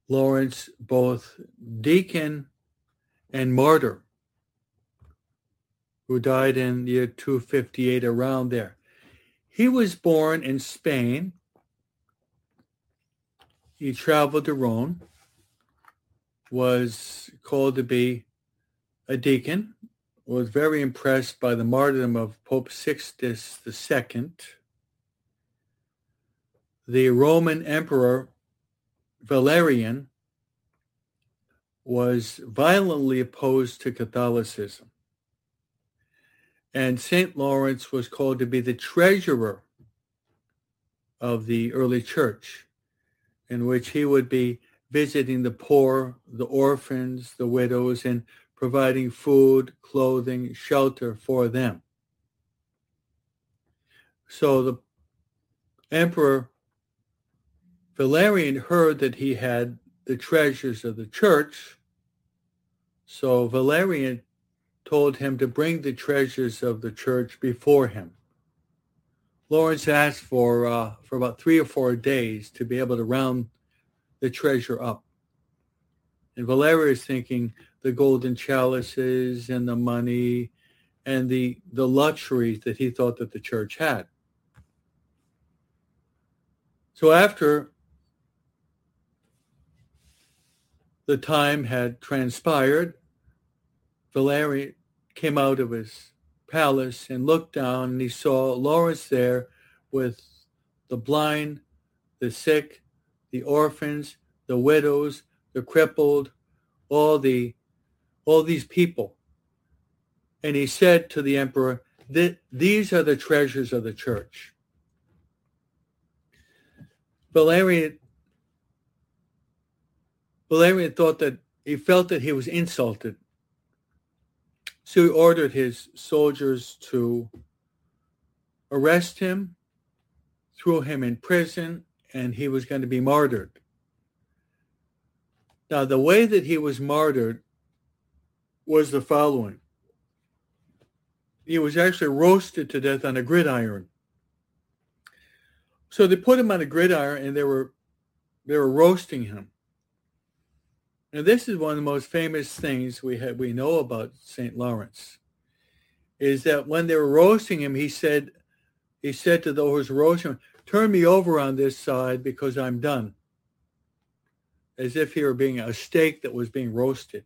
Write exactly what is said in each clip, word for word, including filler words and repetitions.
Lawrence both deacon and martyr, who died in the year two fifty-eight, around there. He was born in Spain. He traveled to Rome, was called to be a deacon, was very impressed by the martyrdom of Pope Sixtus the Second. The Roman Emperor Valerian was violently opposed to Catholicism. And Saint Lawrence was called to be the treasurer of the early church, in which he would be visiting the poor, the orphans, the widows, and providing food, clothing, shelter for them. So the Emperor Valerian heard that he had the treasures of the church, so Valerian told him to bring the treasures of the church before him. Lawrence asked for uh, for about three or four days to be able to round the treasure up. And Valerian is thinking the golden chalices and the money and the, the luxuries that he thought that the church had. So after the time had transpired, Valerian came out of his palace and looked down, and he saw Lawrence there with the blind, the sick, the orphans, the widows, the crippled, all the all these people. And he said to the emperor, these are the treasures of the church. Valerian, Valerian thought that he felt that he was insulted. So he ordered his soldiers to arrest him, threw him in prison, and he was going to be martyred. Now, the way that he was martyred was the following. He was actually roasted to death on a gridiron. So they put him on a gridiron, and they were they were roasting him. And this is one of the most famous things we have, we know about Saint Lawrence, is that when they were roasting him, he said, he said to those who were roasting him, turn me over on this side because I'm done. As if he were being a steak that was being roasted.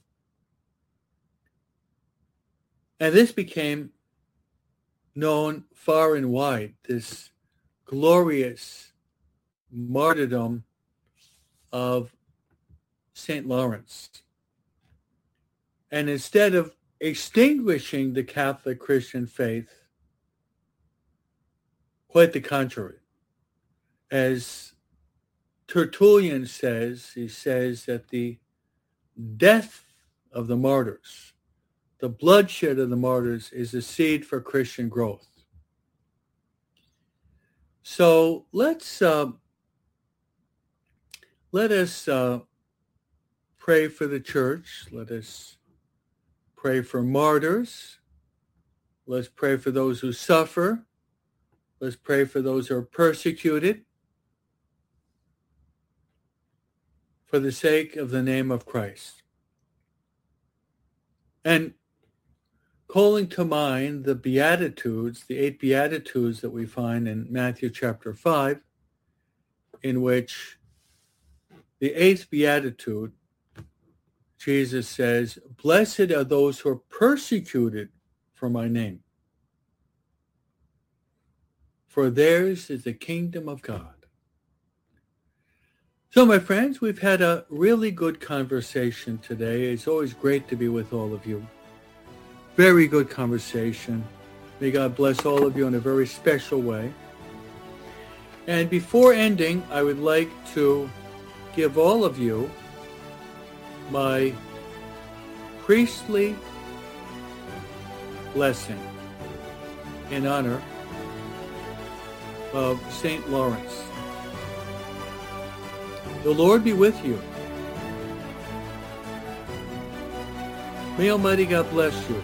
And this became known far and wide, this glorious martyrdom of Saint Lawrence. And instead of extinguishing the Catholic Christian faith, quite the contrary. As Tertullian says, he says that the death of the martyrs, the bloodshed of the martyrs, is a seed for Christian growth. So let's uh, let us uh, pray for the church. Let us pray for martyrs. Let's pray for those who suffer. Let's pray for those who are persecuted for the sake of the name of Christ. And calling to mind the Beatitudes, the eight Beatitudes that we find in Matthew chapter five, in which the eighth Beatitude, Jesus says, blessed are those who are persecuted for my name, for theirs is the kingdom of God. So, my friends, we've had a really good conversation today. It's always great to be with all of you. Very good conversation. May God bless all of you in a very special way. And before ending, I would like to give all of you my priestly blessing in honor of Saint Lawrence. The Lord be with you. May Almighty God bless you.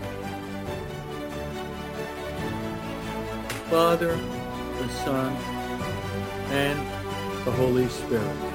Father, the Son, and the Holy Spirit.